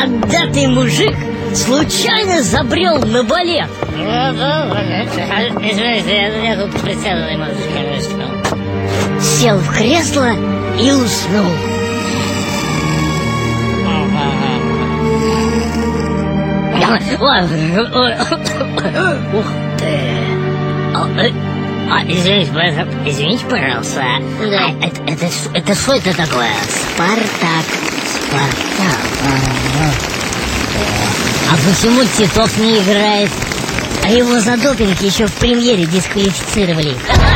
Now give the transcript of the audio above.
отдатый мужик случайно забрел на балет. Извините, я тут присяду немножечко. Сел в кресло и уснул. Ух ты. Извините, пожалуйста. Да. Это что это такое? Спартак. А почему Титов не играет? А его за допинг еще в премьере дисквалифицировали.